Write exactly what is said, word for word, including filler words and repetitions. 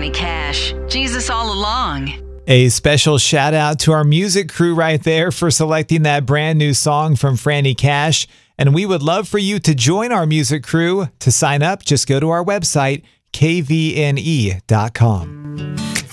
Franny Cash. Jesus all along. A special shout out to our music crew right there for selecting that brand new song from Franny Cash. And we would love for you to join our music crew. To sign up, just go to our website, k v n e dot com.